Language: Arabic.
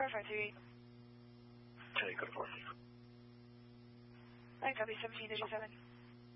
528. Okay, good report. I copy 17 digit 7.